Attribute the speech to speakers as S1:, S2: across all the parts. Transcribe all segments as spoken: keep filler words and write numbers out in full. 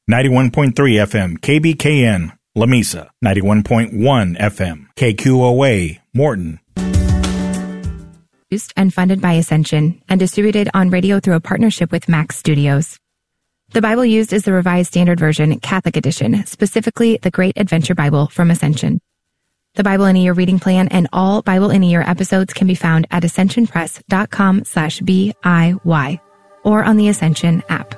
S1: ninety-one point three F M K B K N, Lamesa, ninety-one point one F M K Q O A, Morton.
S2: Produced and funded by Ascension and distributed on radio through a partnership with Max Studios. The Bible used is the Revised Standard Version, Catholic Edition, specifically the Great Adventure Bible from Ascension. The Bible in a Year reading plan and all Bible in a Year episodes can be found at ascensionpress.com slash B-I-Y or on the Ascension app.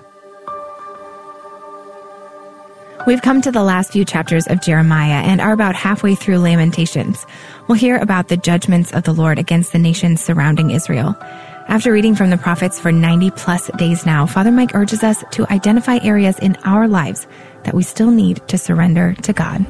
S2: We've come to the last few chapters of Jeremiah and are about halfway through Lamentations. We'll hear about the judgments of the Lord against the nations surrounding Israel. After reading from the prophets for ninety plus days now, Father Mike urges us to identify areas in our lives that we still need to surrender to God.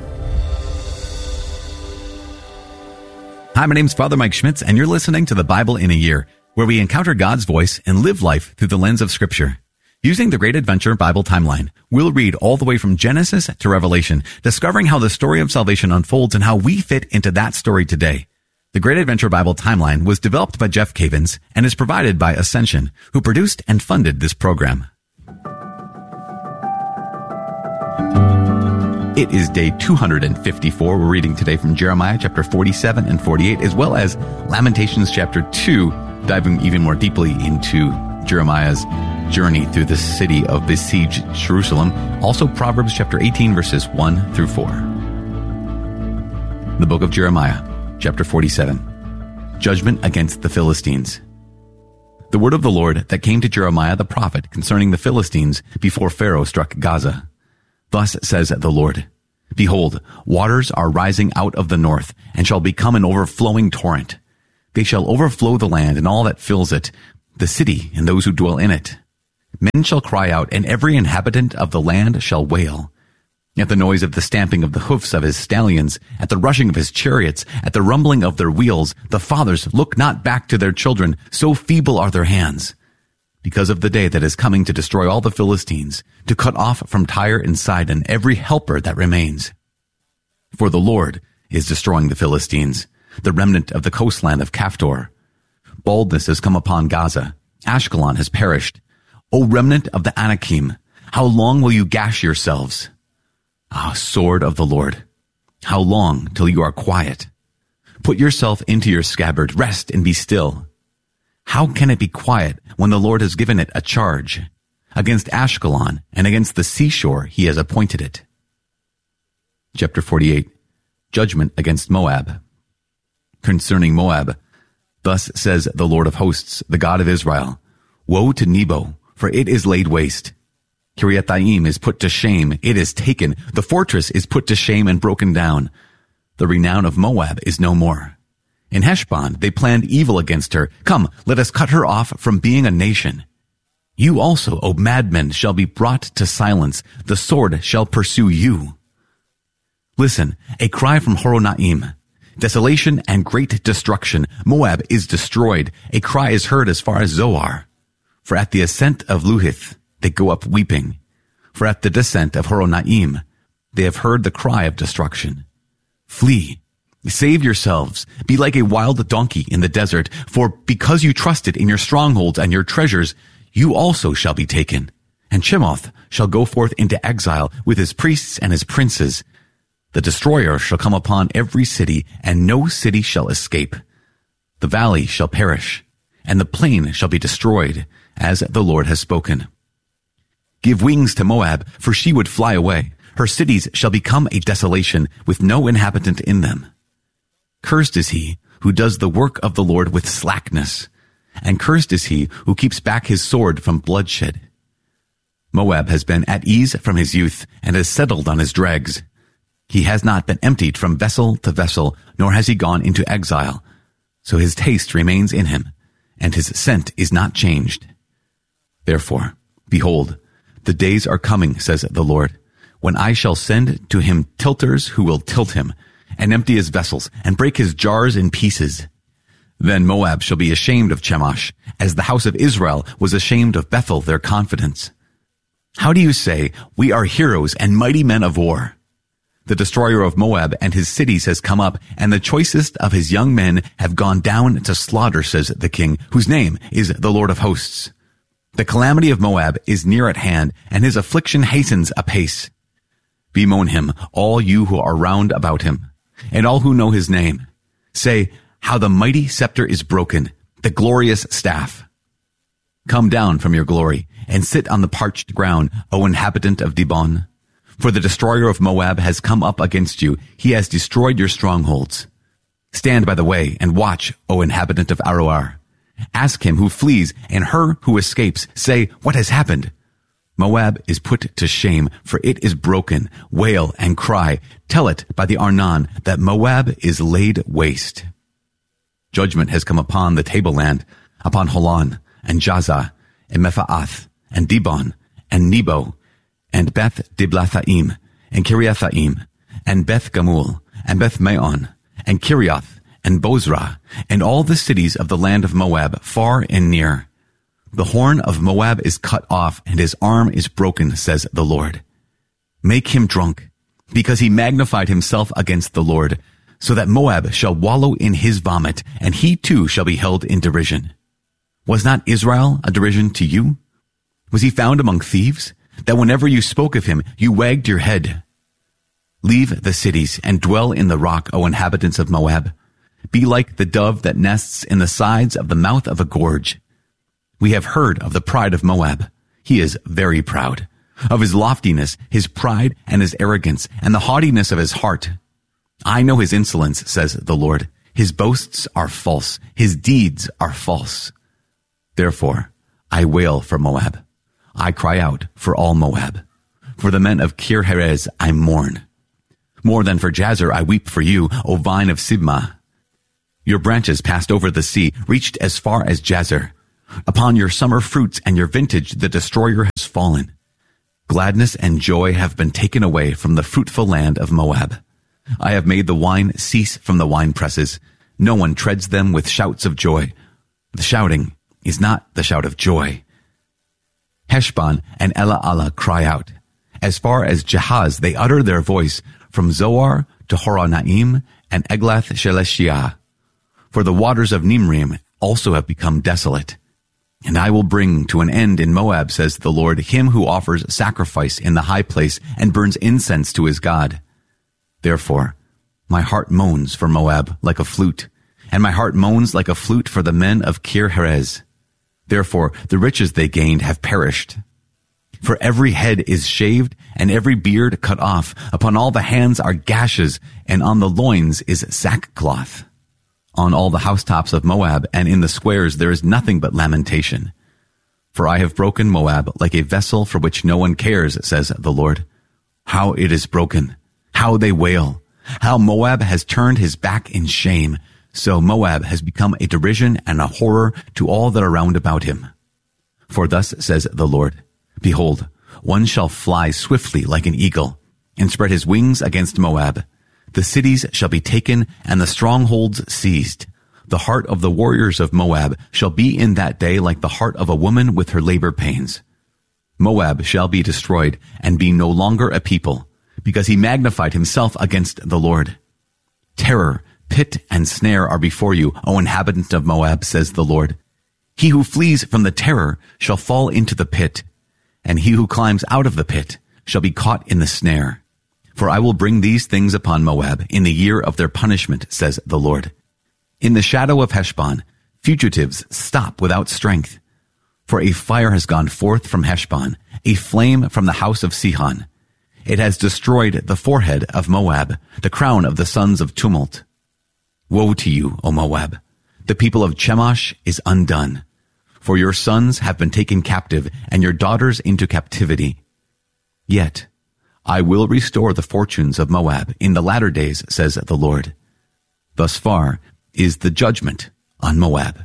S3: Hi, my name's Father Mike Schmitz, and you're listening to the Bible in a Year, where we encounter God's voice and live life through the lens of Scripture. Using the Great Adventure Bible Timeline, we'll read all the way from Genesis to Revelation, discovering how the story of salvation unfolds and how we fit into that story today. The Great Adventure Bible Timeline was developed by Jeff Cavins and is provided by Ascension, who produced and funded this program. It is day two hundred fifty-four. We're reading today from Jeremiah chapter forty-seven and forty-eight, as well as Lamentations chapter two, diving even more deeply into Jeremiah's journey through the city of besieged Jerusalem. Also Proverbs chapter eighteen, verses one through four. The book of Jeremiah, chapter forty-seven. Judgment against the Philistines. The word of the Lord that came to Jeremiah the prophet concerning the Philistines before Pharaoh struck Gaza. Thus says the Lord, Behold, waters are rising out of the north, and shall become an overflowing torrent. They shall overflow the land and all that fills it, the city and those who dwell in it. Men shall cry out, and every inhabitant of the land shall wail. At the noise of the stamping of the hoofs of his stallions, at the rushing of his chariots, at the rumbling of their wheels, the fathers look not back to their children, so feeble are their hands. Because of the day that is coming to destroy all the Philistines, to cut off from Tyre and Sidon every helper that remains. For the Lord is destroying the Philistines, the remnant of the coastland of Caphtor. Baldness has come upon Gaza. Ashkelon has perished. O remnant of the Anakim, how long will you gash yourselves? Ah, sword of the Lord, how long till you are quiet? Put yourself into your scabbard, rest and be still. How can it be quiet when the Lord has given it a charge? Against Ashkelon and against the seashore he has appointed it. Chapter forty-eight. Judgment against Moab. Concerning Moab, thus says the Lord of hosts, the God of Israel, Woe to Nebo, for it is laid waste. Kiriathaim is put to shame, it is taken. The fortress is put to shame and broken down. The renown of Moab is no more. In Heshbon they planned evil against her. Come, let us cut her off from being a nation. You also, O madmen, shall be brought to silence. The sword shall pursue you. Listen, a cry from Horonaim. Desolation and great destruction. Moab is destroyed. A cry is heard as far as Zoar. For at the ascent of Luhith they go up weeping. For at the descent of Horonaim they have heard the cry of destruction. Flee. Save yourselves. Be like a wild donkey in the desert, for because you trusted in your strongholds and your treasures, you also shall be taken. And Chemoth shall go forth into exile with his priests and his princes. The destroyer shall come upon every city, and no city shall escape. The valley shall perish, and the plain shall be destroyed, as the Lord has spoken. Give wings to Moab, for she would fly away. Her cities shall become a desolation, with no inhabitant in them. Cursed is he who does the work of the Lord with slackness, and cursed is he who keeps back his sword from bloodshed. Moab has been at ease from his youth, and has settled on his dregs. He has not been emptied from vessel to vessel, nor has he gone into exile. So his taste remains in him, and his scent is not changed. Therefore, behold, the days are coming, says the Lord, when I shall send to him tilters who will tilt him, and empty his vessels, and break his jars in pieces. Then Moab shall be ashamed of Chemosh, as the house of Israel was ashamed of Bethel, their confidence. How do you say, we are heroes and mighty men of war? The destroyer of Moab and his cities has come up, and the choicest of his young men have gone down to slaughter, says the king, whose name is the Lord of hosts. The calamity of Moab is near at hand, and his affliction hastens apace. Bemoan him, all you who are round about him, and all who know his name. Say, how the mighty scepter is broken, the glorious staff. Come down from your glory, and sit on the parched ground, O inhabitant of Dibon. For the destroyer of Moab has come up against you. He has destroyed your strongholds. Stand by the way, and watch, O inhabitant of Aroer. Ask him who flees, and her who escapes. Say, what has happened? Moab is put to shame, for it is broken. Wail and cry. Tell it by the Arnon that Moab is laid waste. Judgment has come upon the tableland, upon Holon, and Jazza, and Mephaath, and Dibon, and Nebo, and Beth Diblathaim, and Kiriathaim, and Beth Gamul, and Beth Maon, and Kirioth, and Bozrah, and all the cities of the land of Moab, far and near. The horn of Moab is cut off, and his arm is broken, says the Lord. Make him drunk, because he magnified himself against the Lord, so that Moab shall wallow in his vomit, and he too shall be held in derision. Was not Israel a derision to you? Was he found among thieves, that whenever you spoke of him, you wagged your head? Leave the cities, and dwell in the rock, O inhabitants of Moab. Be like the dove that nests in the sides of the mouth of a gorge. We have heard of the pride of Moab. He is very proud. Of his loftiness, his pride, and his arrogance, and the haughtiness of his heart. I know his insolence, says the Lord. His boasts are false. His deeds are false. Therefore, I wail for Moab. I cry out for all Moab. For the men of Kir-Herez I mourn. More than for Jazer I weep for you, O vine of Sibmah. Your branches passed over the sea, reached as far as Jazer. Upon your summer fruits and your vintage the destroyer has fallen. Gladness and joy have been taken away from the fruitful land of Moab. I have made the wine cease from the wine presses. No one treads them with shouts of joy. The shouting is not the shout of joy. Heshbon and Ela-Allah cry out. As far as Jahaz they utter their voice, from Zoar to Horonaim and Eglath-Shelishiyah. For the waters of Nimrim also have become desolate. And I will bring to an end in Moab, says the Lord, him who offers sacrifice in the high place and burns incense to his God. Therefore, my heart moans for Moab like a flute, and my heart moans like a flute for the men of Kir-Herez. Therefore, the riches they gained have perished. For every head is shaved, and every beard cut off. Upon all the hands are gashes, and on the loins is sackcloth. On all the housetops of Moab and in the squares there is nothing but lamentation. For I have broken Moab like a vessel for which no one cares, says the Lord. How it is broken! How they wail! How Moab has turned his back in shame! So Moab has become a derision and a horror to all that are round about him. For thus says the Lord, behold, one shall fly swiftly like an eagle, and spread his wings against Moab. The cities shall be taken, and the strongholds seized. The heart of the warriors of Moab shall be in that day like the heart of a woman with her labor pains. Moab shall be destroyed, and be no longer a people, because he magnified himself against the Lord. Terror, pit, and snare are before you, O inhabitant of Moab, says the Lord. He who flees from the terror shall fall into the pit, and he who climbs out of the pit shall be caught in the snare. For I will bring these things upon Moab in the year of their punishment, says the Lord. In the shadow of Heshbon, fugitives stop without strength. For a fire has gone forth from Heshbon, a flame from the house of Sihon. It has destroyed the forehead of Moab, the crown of the sons of tumult. Woe to you, O Moab! The people of Chemosh is undone. For your sons have been taken captive, and your daughters into captivity. Yet I will restore the fortunes of Moab in the latter days, says the Lord. Thus far is the judgment on Moab.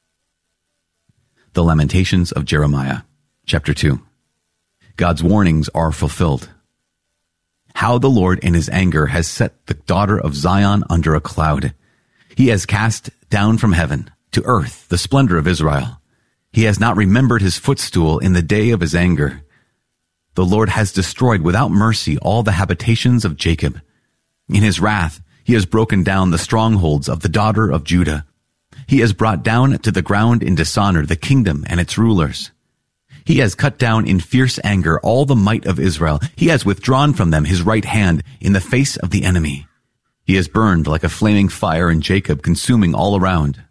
S3: The Lamentations of Jeremiah, chapter two. God's warnings are fulfilled. How the Lord in his anger has set the daughter of Zion under a cloud. He has cast down from heaven to earth the splendor of Israel. He has not remembered his footstool in the day of his anger. The Lord has destroyed without mercy all the habitations of Jacob. In his wrath, he has broken down the strongholds of the daughter of Judah. He has brought down to the ground in dishonor the kingdom and its rulers. He has cut down in fierce anger all the might of Israel. He has withdrawn from them his right hand in the face of the enemy. He has burned like a flaming fire in Jacob, consuming all around.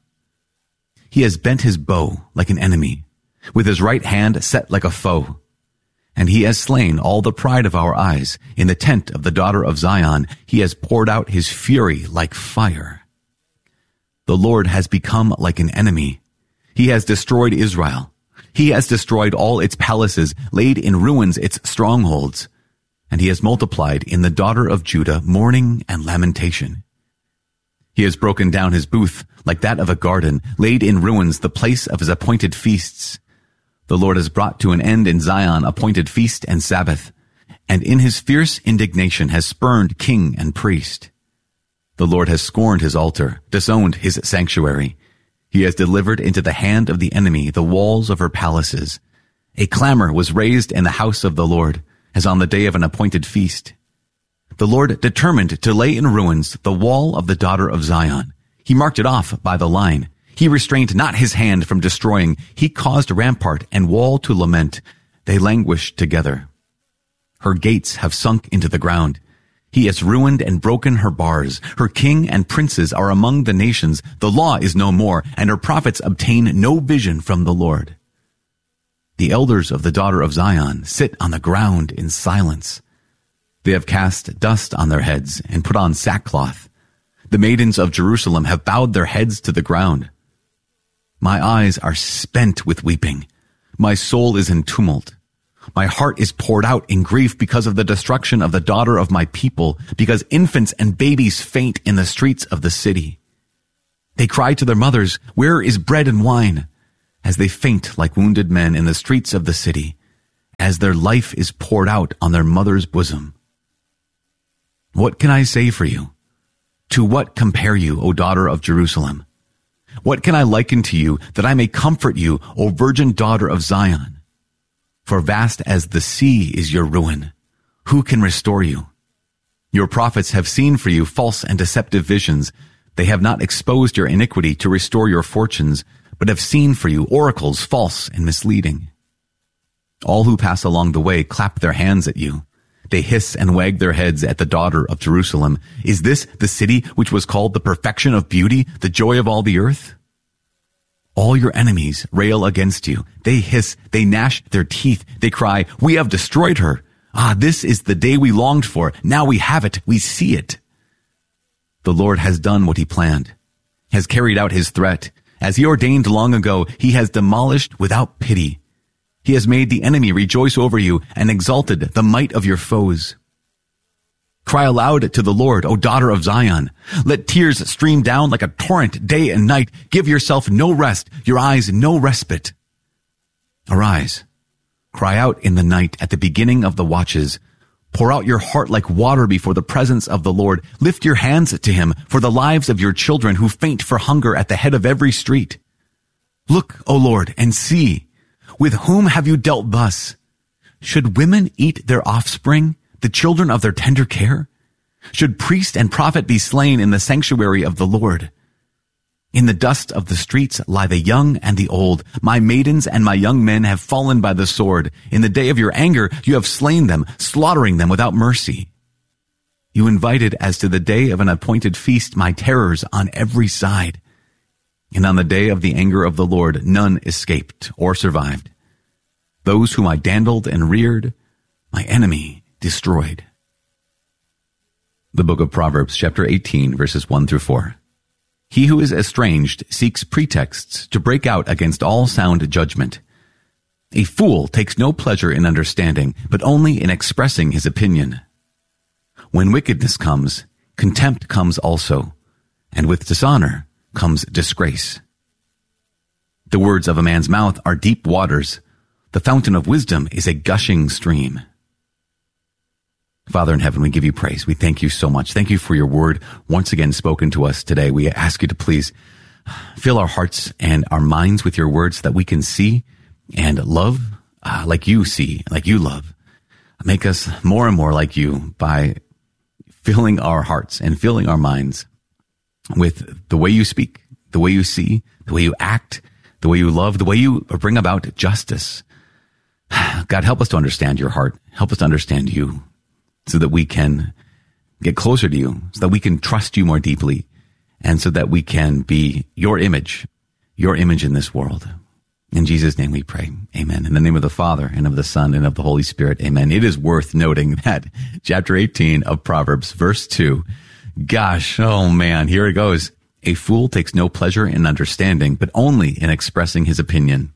S3: He has bent his bow like an enemy, with his right hand set like a foe. And he has slain all the pride of our eyes. In the tent of the daughter of Zion, he has poured out his fury like fire. The Lord has become like an enemy. He has destroyed Israel. He has destroyed all its palaces, laid in ruins its strongholds. And he has multiplied in the daughter of Judah mourning and lamentation. He has broken down his booth like that of a garden, laid in ruins the place of his appointed feasts. The Lord has brought to an end in Zion appointed feast and Sabbath, and in his fierce indignation has spurned king and priest. The Lord has scorned his altar, disowned his sanctuary. He has delivered into the hand of the enemy the walls of her palaces. A clamor was raised in the house of the Lord, as on the day of an appointed feast. The Lord determined to lay in ruins the wall of the daughter of Zion. He marked it off by the line. He restrained not his hand from destroying. He caused rampart and wall to lament. They languished together. Her gates have sunk into the ground. He has ruined and broken her bars. Her king and princes are among the nations. The law is no more, and her prophets obtain no vision from the Lord. The elders of the daughter of Zion sit on the ground in silence. They have cast dust on their heads and put on sackcloth. The maidens of Jerusalem have bowed their heads to the ground. My eyes are spent with weeping. My soul is in tumult. My heart is poured out in grief because of the destruction of the daughter of my people, because infants and babies faint in the streets of the city. They cry to their mothers, "Where is bread and wine?" as they faint like wounded men in the streets of the city, as their life is poured out on their mother's bosom. What can I say for you? To what compare you, O daughter of Jerusalem? What can I liken to you that I may comfort you, O virgin daughter of Zion? For vast as the sea is your ruin. Who can restore you? Your prophets have seen for you false and deceptive visions. They have not exposed your iniquity to restore your fortunes, but have seen for you oracles false and misleading. All who pass along the way clap their hands at you. They hiss and wag their heads at the daughter of Jerusalem. Is this the city which was called the perfection of beauty, the joy of all the earth? All your enemies rail against you. They hiss, they gnash their teeth. They cry, "We have destroyed her. Ah, this is the day we longed for. Now we have it. We see it." The Lord has done what he planned, has carried out his threat. As he ordained long ago, he has demolished without pity. He has made the enemy rejoice over you and exalted the might of your foes. Cry aloud to the Lord, O daughter of Zion. Let tears stream down like a torrent day and night. Give yourself no rest, your eyes no respite. Arise, cry out in the night at the beginning of the watches. Pour out your heart like water before the presence of the Lord. Lift your hands to him for the lives of your children who faint for hunger at the head of every street. Look, O Lord, and see. With whom have you dealt thus? Should women eat their offspring, the children of their tender care? Should priest and prophet be slain in the sanctuary of the Lord? In the dust of the streets lie the young and the old. My maidens and my young men have fallen by the sword. In the day of your anger you have slain them, slaughtering them without mercy. You invited as to the day of an appointed feast my terrors on every side. And on the day of the anger of the Lord none escaped or survived. Those whom I dandled and reared, my enemy destroyed. The book of Proverbs, chapter eighteen, verses one through four. He who is estranged seeks pretexts to break out against all sound judgment. A fool takes no pleasure in understanding, but only in expressing his opinion. When wickedness comes, contempt comes also, and with dishonor comes disgrace. The words of a man's mouth are deep waters. The fountain of wisdom is a gushing stream. Father in heaven, we give you praise. We thank you so much. Thank you for your word once again spoken to us today. We ask you to please fill our hearts and our minds with your words that we can see and love uh, like you see, like you love. Make us more and more like you by filling our hearts and filling our minds with the way you speak, the way you see, the way you act, the way you love, the way you bring about justice. God, help us to understand your heart. Help us to understand you so that we can get closer to you, so that we can trust you more deeply, and so that we can be your image, your image in this world. In Jesus' name we pray. Amen. In the name of the Father, and of the Son, and of the Holy Spirit. Amen. It is worth noting that chapter eighteen of Proverbs, verse two, gosh, oh man, here it goes. A fool takes no pleasure in understanding, but only in expressing his opinion.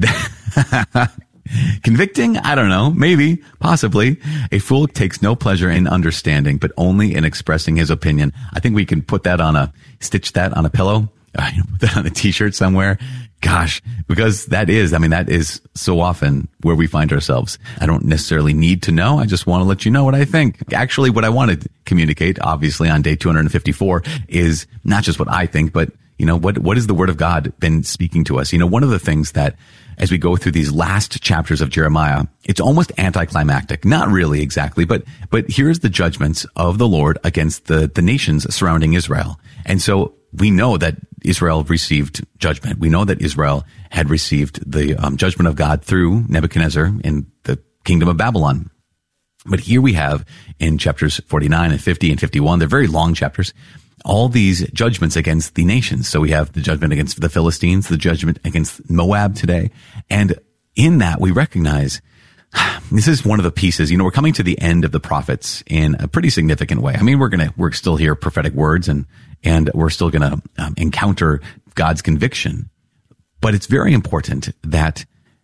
S3: Convicting? I don't know. Maybe. Possibly. A fool takes no pleasure in understanding, but only in expressing his opinion. I think we can put that on a, stitch that on a pillow, uh, put that on a t-shirt somewhere. Gosh, because that is, I mean, that is so often where we find ourselves. I don't necessarily need to know. I just want to let you know what I think. Actually, what I want to communicate, obviously, on day two hundred fifty-four is not just what I think, but, you know, what, what has the Word of God been speaking to us? You know, one of the things that, as we go through these last chapters of Jeremiah, it's almost anticlimactic. Not really exactly, but, but here's the judgments of the Lord against the, the nations surrounding Israel. And so we know that Israel received judgment. We know that Israel had received the um, judgment of God through Nebuchadnezzar in the kingdom of Babylon. But here we have in chapters forty-nine and fifty and fifty-one, they're very long chapters, all these judgments against the nations. So we have the judgment against the Philistines, the judgment against Moab today. And in that we recognize this is one of the pieces, you know, we're coming to the end of the prophets in a pretty significant way. I mean, we're going to, we're still hear prophetic words and, and we're still going to um, encounter God's conviction. But it's very important that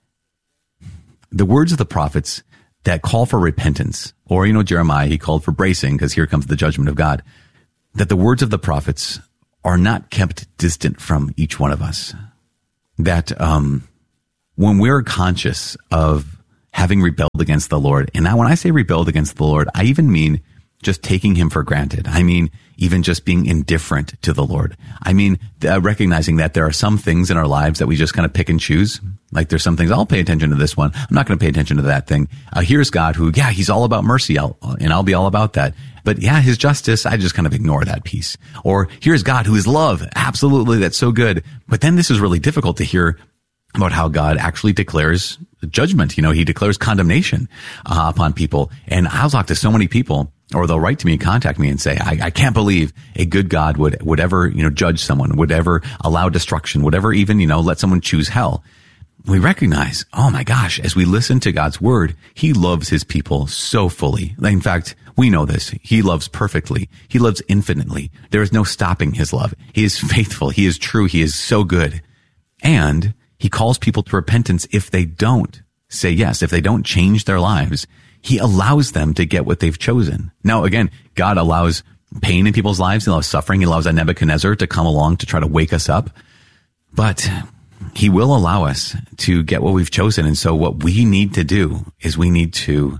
S3: the words of the prophets that call for repentance, or, you know, Jeremiah, he called for bracing because here comes the judgment of God, that the words of the prophets are not kept distant from each one of us. That um, when we're conscious of having rebelled against the Lord, and now when I say rebelled against the Lord, I even mean just taking him for granted. I mean, even just being indifferent to the Lord. I mean, uh, recognizing that there are some things in our lives that we just kind of pick and choose. Like there's some things, I'll pay attention to this one. I'm not going to pay attention to that thing. Uh, here's God who, yeah, he's all about mercy, I'll, and I'll be all about that. But yeah, his justice, I just kind of ignore that piece. Or here's God who is love. Absolutely, that's so good. But then this is really difficult to hear about how God actually declares judgment. You know, he declares condemnation uh, upon people. And I'll talk to so many people, or they'll write to me and contact me and say, I, I can't believe a good God would, would ever, you know, judge someone, would ever allow destruction, would ever even, you know, let someone choose hell. We recognize, oh my gosh, as we listen to God's word, he loves his people so fully. In fact, we know this. He loves perfectly. He loves infinitely. There is no stopping his love. He is faithful. He is true. He is so good. And he calls people to repentance if they don't say yes, if they don't change their lives. He allows them to get what they've chosen. Now, again, God allows pain in people's lives. He allows suffering. He allows a Nebuchadnezzar to come along to try to wake us up. But he will allow us to get what we've chosen. And so what we need to do is we need to,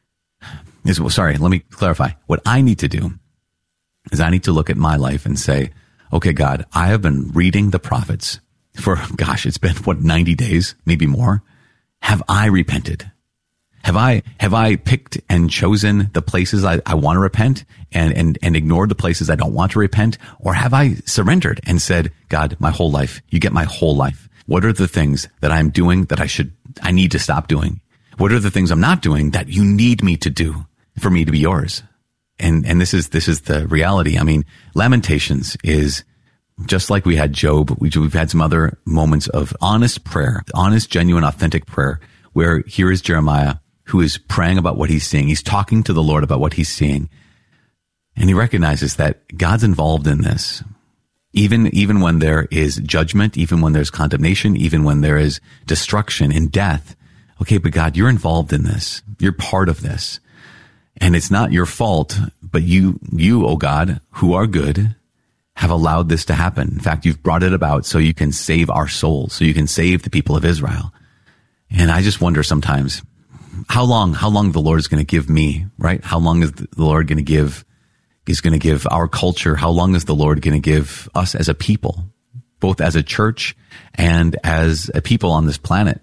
S3: is, sorry, let me clarify. What I need to do is I need to look at my life and say, okay, God, I have been reading the prophets for, gosh, it's been, what, ninety days, maybe more. Have I repented? Have I, have I picked and chosen the places I, I want to repent and, and, and ignored the places I don't want to repent? Or have I surrendered and said, God, my whole life, you get my whole life. What are the things that I'm doing that I should, I need to stop doing? What are the things I'm not doing that you need me to do for me to be yours? And, and this is, this is the reality. I mean, Lamentations is just like we had Job. We, we've had some other moments of honest prayer, honest, genuine, authentic prayer, where here is Jeremiah, who is praying about what he's seeing. He's talking to the Lord about what he's seeing. And he recognizes that God's involved in this. Even, even when there is judgment, even when there's condemnation, even when there is destruction and death. Okay, but God, you're involved in this. You're part of this. And it's not your fault, but you, you, oh God, who are good, have allowed this to happen. In fact, you've brought it about so you can save our souls, so you can save the people of Israel. And I just wonder sometimes, how long, how long the Lord is going to give me, right? How long is the Lord going to give, is going to give our culture? How long is the Lord going to give us as a people, both as a church and as a people on this planet?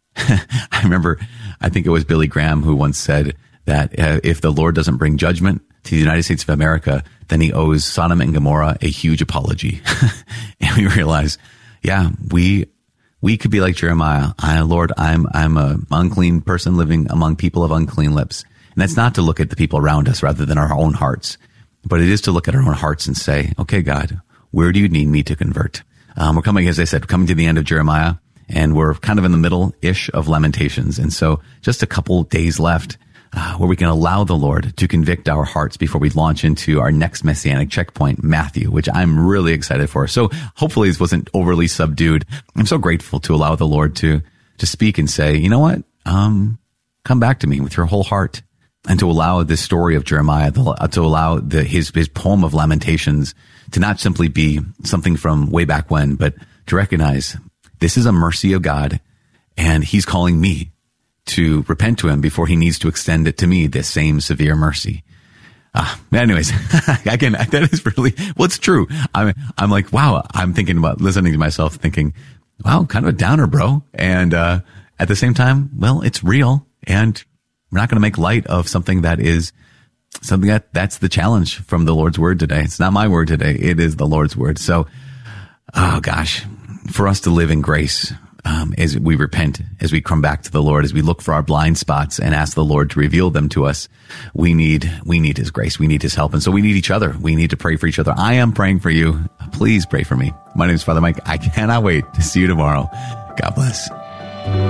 S3: I remember, I think it was Billy Graham who once said that uh, if the Lord doesn't bring judgment to the United States of America, then he owes Sodom and Gomorrah a huge apology. And we realize, yeah, we, we could be like Jeremiah. I, Lord, I'm, I'm an unclean person living among people of unclean lips. And that's not to look at the people around us rather than our own hearts, but it is to look at our own hearts and say, okay, God, where do you need me to convert? Um, we're coming, as I said, coming to the end of Jeremiah, and we're kind of in the middle-ish of Lamentations. And so just a couple days left uh, where we can allow the Lord to convict our hearts before we launch into our next messianic checkpoint, Matthew, which I'm really excited for. So hopefully this wasn't overly subdued. I'm so grateful to allow the Lord to, to speak and say, you know what? Um, come back to me with your whole heart, and to allow this story of Jeremiah, to allow the, his, his poem of Lamentations to not simply be something from way back when, but to recognize this is a mercy of God, and he's calling me to repent to him before he needs to extend it to me, this same severe mercy. Uh, anyways, again, that is really, well, it's true. I'm, I'm like, wow, I'm thinking about listening to myself thinking, wow, kind of a downer, bro. And, uh, at the same time, well, it's real, and we're not going to make light of something that is something that that's the challenge from the Lord's word today. It's not my word today. It is the Lord's word. So, oh gosh, for us to live in grace, um, as we repent, as we come back to the Lord, as we look for our blind spots and ask the Lord to reveal them to us, we need, we need his grace. We need his help. And so we need each other. We need to pray for each other. I am praying for you. Please pray for me. My name is Father Mike. I cannot wait to see you tomorrow. God bless.